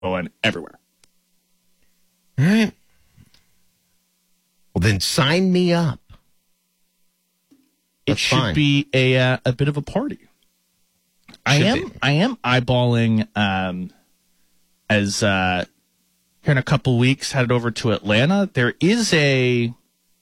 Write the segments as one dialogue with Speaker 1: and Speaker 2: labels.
Speaker 1: going everywhere.
Speaker 2: All right. Well, then sign me up.
Speaker 1: It should be a bit of a party. I am eyeballing as here in a couple weeks headed over to Atlanta. It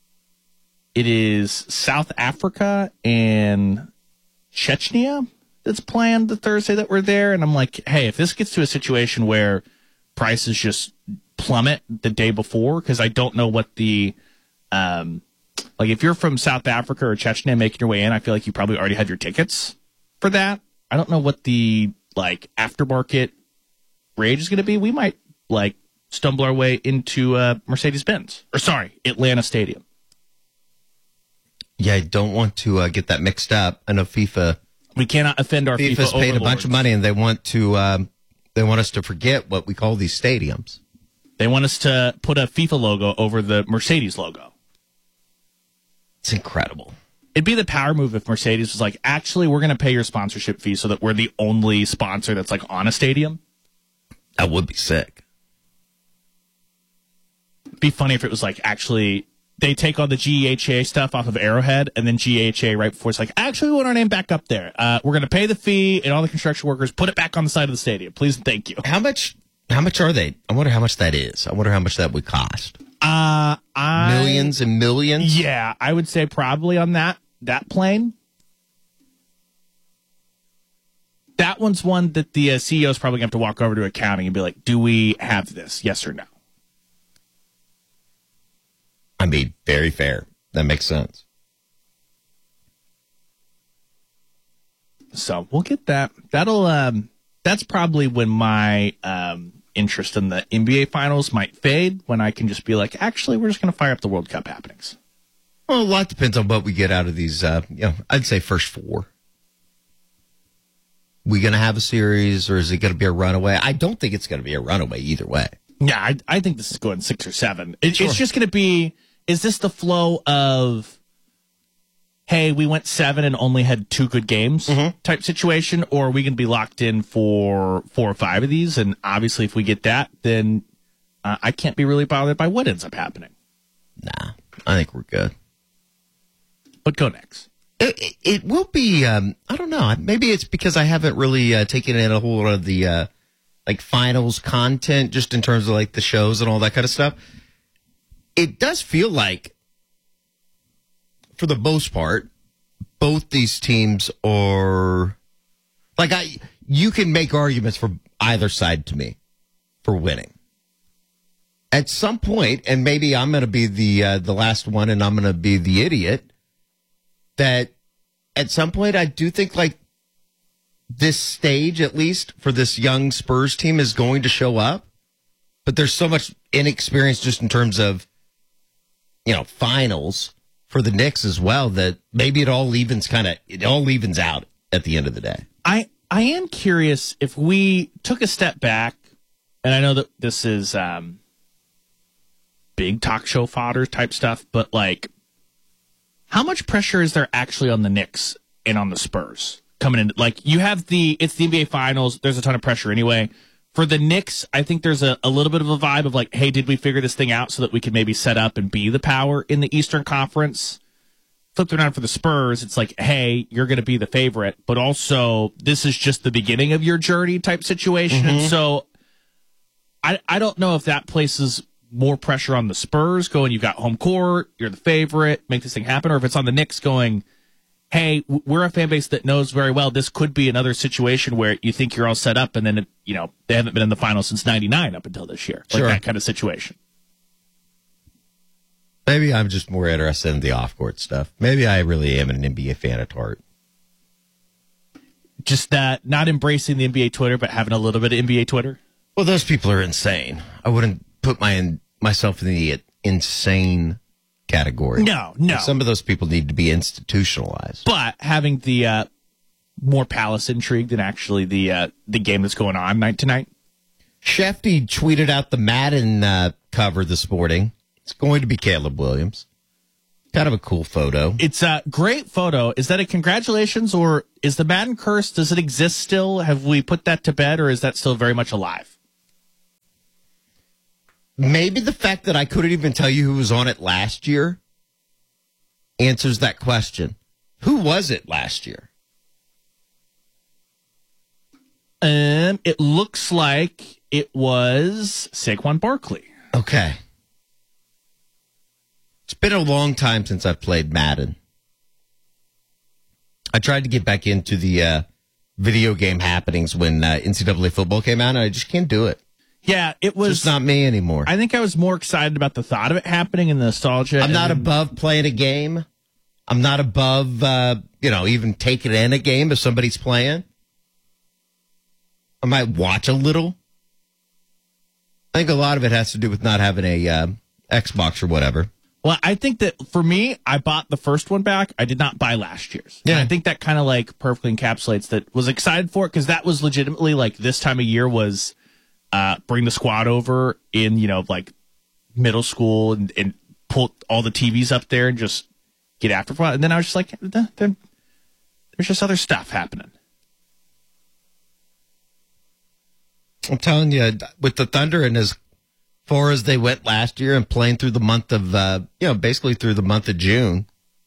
Speaker 1: is South Africa and Chechnya that's planned the Thursday that we're there, and I'm like, hey, if this gets to a situation where prices just plummet the day before, because I don't know what the like if you're from South Africa or Chechnya making your way in, I feel like you probably already have your tickets for that. I don't know what the like aftermarket rate is going to be. We might like stumble our way into Mercedes-Benz Atlanta Stadium.
Speaker 2: Yeah, I don't want to get that mixed up. I know FIFA.
Speaker 1: We cannot offend our FIFA
Speaker 2: FIFA's paid
Speaker 1: overlords.
Speaker 2: a bunch of money, and they want us to forget what we call these stadiums.
Speaker 1: They want us to put a FIFA logo over the Mercedes logo.
Speaker 2: It's incredible.
Speaker 1: It'd be the power move if Mercedes was like, actually, we're going to pay your sponsorship fee so that we're the only sponsor that's like on a stadium.
Speaker 2: That would be sick.
Speaker 1: It'd be funny if it was like, actually, they take all the GEHA stuff off of Arrowhead, and then GEHA right before it's like, actually, we want our name back up there. We're going to pay the fee, and all the construction workers put it back on the side of the stadium. Please and thank you.
Speaker 2: How much are they? I wonder how much that is. I wonder how much that would cost. Millions and millions?
Speaker 1: Yeah, I would say probably on that plane. That one's one that the CEO is probably going to have to walk over to accounting and be like, do we have this? Yes or no?
Speaker 2: I mean, very fair. That makes sense.
Speaker 1: So we'll get that. That's probably when my interest in the NBA Finals might fade, when I can just be like, actually, we're just going to fire up the World Cup happenings.
Speaker 2: Well, a lot depends on what we get out of these, I'd say first four. We going to have a series, or is it going to be a runaway? I don't think it's going to be a runaway either way.
Speaker 1: Yeah, I think this is going 6 or 7. It's just going to be, is this the flow of, hey, we went 7 and only had 2 good games type situation, or are we going to be locked in for 4 or 5 of these? And obviously, if we get that, then I can't be really bothered by what ends up happening.
Speaker 2: Nah, I think we're good.
Speaker 1: But go next.
Speaker 2: It will be, I don't know, maybe it's because I haven't really taken in a whole lot of the like finals content, just in terms of like the shows and all that kind of stuff. It does feel like, for the most part, both these teams are like, you can make arguments for either side to me for winning. At some point, and maybe I'm going to be the last one, and I'm going to be the idiot, that at some point I do think like this stage, at least for this young Spurs team, is going to show up. But there's so much inexperience just in terms of, finals for the Knicks as well, that maybe it all evens out at the end of the day.
Speaker 1: I am curious if we took a step back, and I know that this is big talk show fodder type stuff, but like, how much pressure is there actually on the Knicks and on the Spurs coming in? Like, it's the NBA Finals. There's a ton of pressure anyway. For the Knicks, I think there's a little bit of a vibe of like, hey, did we figure this thing out so that we could maybe set up and be the power in the Eastern Conference? Flipped around for the Spurs, it's like, hey, you're going to be the favorite, but also this is just the beginning of your journey type situation. And so I don't know if that places more pressure on the Spurs going, you got home court, you're the favorite, make this thing happen, or if it's on the Knicks going, hey, we're a fan base that knows very well this could be another situation where you think you're all set up, and then, they haven't been in the finals since 99 up until this year. Like that kind of situation.
Speaker 2: Maybe I'm just more interested in the off-court stuff. Maybe I really am an NBA fan at heart.
Speaker 1: Just not embracing the NBA Twitter, but having a little bit of NBA Twitter?
Speaker 2: Well, those people are insane. I wouldn't put myself in the insane category.
Speaker 1: No.
Speaker 2: Some of those people need to be institutionalized.
Speaker 1: But having the more Palace intrigue than actually the game that's going on night to night.
Speaker 2: Shefty tweeted out the Madden cover this morning. It's going to be Caleb Williams. Kind of a cool photo.
Speaker 1: It's a great photo. Is that a congratulations, or is the Madden curse, does it exist still? Have we put that to bed, or is that still very much alive?
Speaker 2: maybe the fact that I couldn't even tell you who was on it last year answers that question. Who was it last year?
Speaker 1: It looks like it was Saquon Barkley.
Speaker 2: Okay. It's been a long time since I've played Madden. I tried to get back into the video game happenings when NCAA football came out, and I just can't do it.
Speaker 1: Yeah, it was
Speaker 2: It's just not me anymore.
Speaker 1: I think I was more excited about the thought of it happening and the nostalgia.
Speaker 2: I'm not above playing a game. I'm not above, even taking in a game if somebody's playing. I might watch a little. I think a lot of it has to do with not having a Xbox or whatever.
Speaker 1: Well, I think that for me, I bought the first one back. I did not buy last year's.
Speaker 2: Yeah.
Speaker 1: And I think that kind of like perfectly encapsulates that. Was excited for it because that was legitimately like this time of year was bring the squad over in, like middle school and pull all the TVs up there and just get after it. And then I was just like, there's just other stuff happening.
Speaker 2: I'm telling you, with the Thunder and as far as they went last year and playing through the month of, basically through the month of June,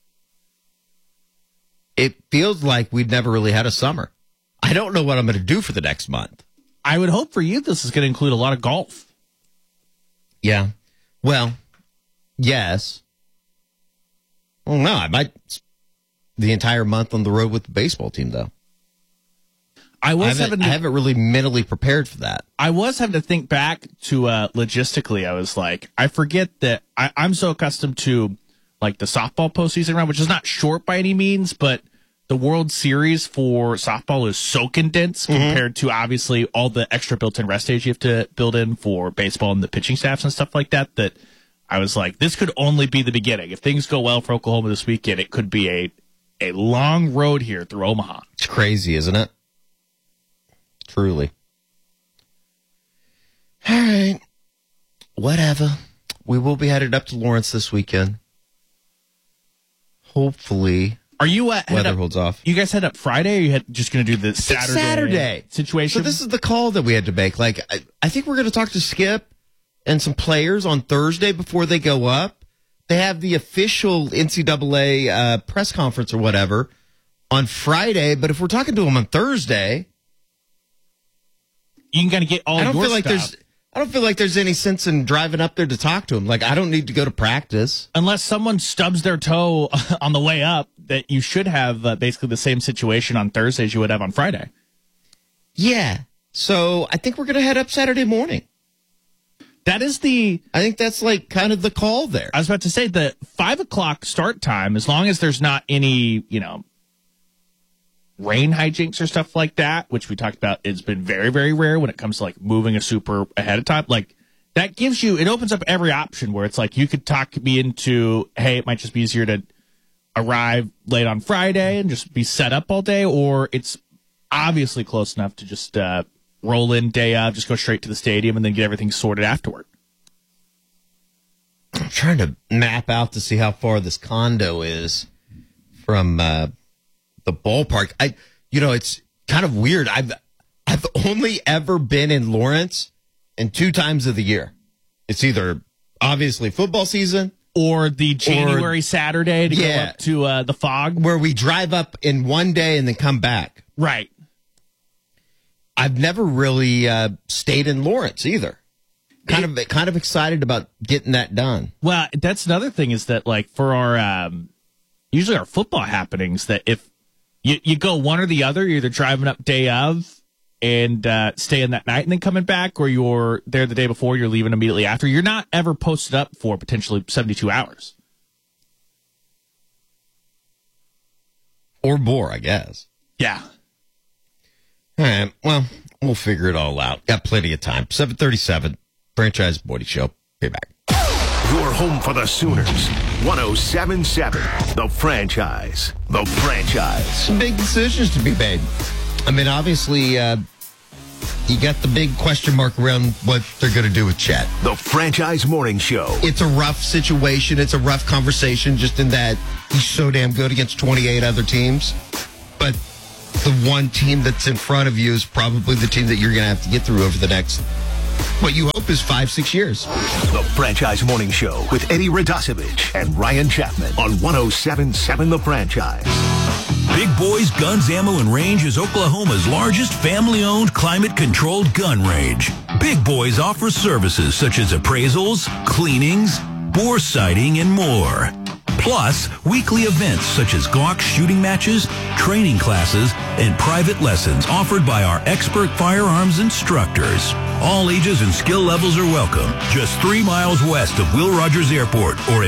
Speaker 2: it feels like we've never really had a summer. I don't know what I'm going to do for the next month.
Speaker 1: I would hope for you this is going to include a lot of golf.
Speaker 2: Yeah. Well, yes. Well, no, I might the entire month on the road with the baseball team, though. I haven't really mentally prepared for that.
Speaker 1: I was having to think back to logistically. I was like, I forget that I'm so accustomed to like the softball postseason round, which is not short by any means, but the World Series for softball is so condensed compared to obviously all the extra built-in rest days you have to build in for baseball and the pitching staffs and stuff like that. That I was like, this could only be the beginning. If things go well for Oklahoma this weekend, it could be a long road here through Omaha.
Speaker 2: It's crazy, isn't it? Truly. All right. Whatever. We will be headed up to Lawrence this weekend. Hopefully.
Speaker 1: Are you
Speaker 2: weather holds off?
Speaker 1: You guys head up Friday, or you just going to do the Saturday situation?
Speaker 2: So this is the call that we had to make. Like, I think we're going to talk to Skip and some players on Thursday before they go up. They have the official NCAA press conference or whatever on Friday. But if we're talking to them on Thursday,
Speaker 1: you can kind of get all. I
Speaker 2: don't feel like there's any sense in driving up there to talk to him. Like, I don't need to go to practice.
Speaker 1: Unless someone stubs their toe on the way up, that you should have basically the same situation on Thursday as you would have on Friday.
Speaker 2: Yeah. So I think we're going to head up Saturday morning.
Speaker 1: I
Speaker 2: think that's like kind of the call there.
Speaker 1: I was about to say the 5 o'clock start time, as long as there's not any, rain hijinks or stuff like that, which we talked about, it's been very, very rare when it comes to like moving a super ahead of time. Like that gives you, it opens up every option where it's like you could talk me into, hey, it might just be easier to arrive late on Friday and just be set up all day, or it's obviously close enough to just roll in day of, just go straight to the stadium and then get everything sorted afterward.
Speaker 2: I'm trying to map out to see how far this condo is from the ballpark. It's kind of weird. I've only ever been in Lawrence in 2 times of the year. It's either obviously football season
Speaker 1: or the January Saturday to go up to the Fog,
Speaker 2: where we drive up in one day and then come back.
Speaker 1: Right.
Speaker 2: I've never really stayed in Lawrence either. Kind of excited about getting that done.
Speaker 1: Well, that's another thing is that like for our usually our football happenings, that if you go one or the other, you're either driving up day of and staying that night and then coming back, or you're there the day before, you're leaving immediately after. You're not ever posted up for potentially 72 hours.
Speaker 2: Or more, I guess.
Speaker 1: Yeah.
Speaker 2: All right. Well, we'll figure it all out. Got plenty of time. 7:37, Franchise Boydie Show. Be back.
Speaker 3: Your home for the Sooners. 107.7. The Franchise. The Franchise.
Speaker 2: Some big decisions to be made. I mean, obviously, you got the big question mark around what they're going to do with Chet.
Speaker 3: The Franchise Morning Show.
Speaker 2: It's a rough situation. It's a rough conversation, just in that he's so damn good against 28 other teams. But the one team that's in front of you is probably the team that you're going to have to get through over the next what you hope is 5-6 years.
Speaker 3: The Franchise Morning Show with Eddie Radosevich and Ryan Chapman on 107.7 The Franchise.
Speaker 4: Big Boys Guns, Ammo, and Range is Oklahoma's largest family-owned, climate-controlled gun range. Big Boys offers services such as appraisals, cleanings, bore sighting, and more. Plus, weekly events such as Glock shooting matches, training classes, and private lessons offered by our expert firearms instructors. All ages and skill levels are welcome. Just 3 miles west of Will Rogers Airport or at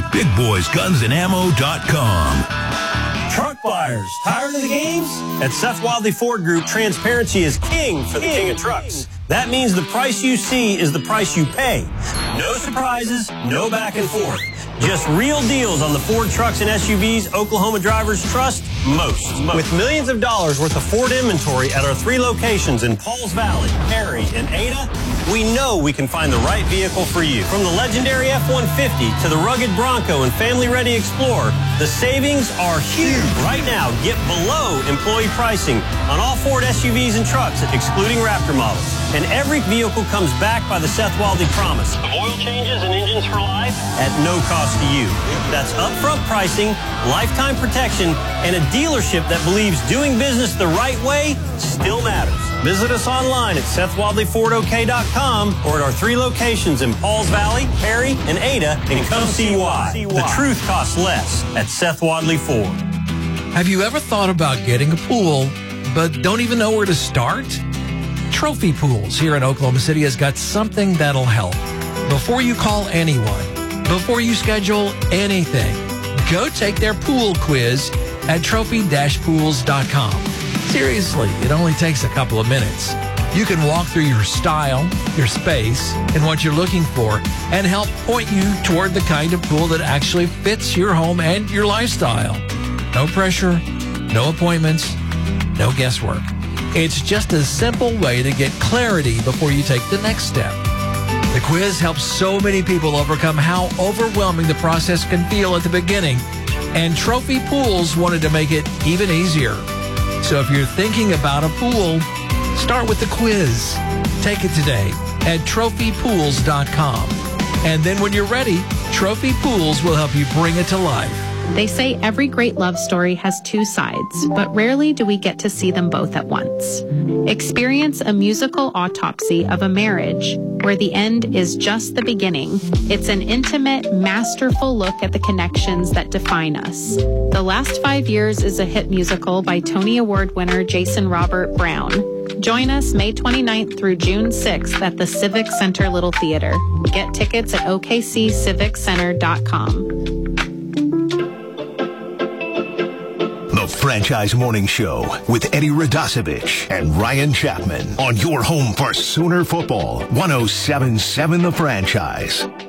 Speaker 4: BigBoysGunsAndAmmo.com.
Speaker 5: Truck buyers, tired of the games? At Seth Wadley Ford Group, transparency is king for the king of trucks. That means the price you see is the price you pay. No surprises, no back and forth. Just real deals on the Ford trucks and SUVs Oklahoma drivers trust most. With millions of dollars worth of Ford inventory at our 3 locations in Pauls Valley, Perry, and Ada, we know we can find the right vehicle for you. From the legendary F-150 to the rugged Bronco and family-ready Explorer, the savings are huge. Right now, get below employee pricing on all Ford SUVs and trucks, excluding Raptor models. And every vehicle comes backed by the Seth Wadley promise of oil changes and engines for life at no cost to you. That's upfront pricing, lifetime protection, and a dealership that believes doing business the right way still matters. Visit us online at SethWadleyFordOK.com or at our 3 locations in Pauls Valley, Perry, and Ada, and come see why. The truth costs less at Seth Wadley Ford.
Speaker 6: Have you ever thought about getting a pool, but don't even know where to start? Trophy Pools here in Oklahoma City has got something that'll help. Before you call anyone, before you schedule anything, go take their pool quiz at trophy-pools.com. Seriously, it only takes a couple of minutes. You can walk through your style, your space, and what you're looking for, and help point you toward the kind of pool that actually fits your home and your lifestyle. No pressure, no appointments, no guesswork. It's just a simple way to get clarity before you take the next step. The quiz helps so many people overcome how overwhelming the process can feel at the beginning, and Trophy Pools wanted to make it even easier. So if you're thinking about a pool, start with the quiz. Take it today at trophypools.com. And then when you're ready, Trophy Pools will help you bring it to life.
Speaker 7: They say every great love story has 2 sides, but rarely do we get to see them both at once. Experience a musical autopsy of a marriage where the end is just the beginning. It's an intimate, masterful look at the connections that define us. The Last 5 Years is a hit musical by Tony Award winner Jason Robert Brown. Join us May 29th through June 6th at the Civic Center Little Theater. Get tickets at okcciviccenter.com.
Speaker 3: The Franchise Morning Show with Eddie Radosevich and Ryan Chapman on your home for Sooner football. 107.7 The Franchise.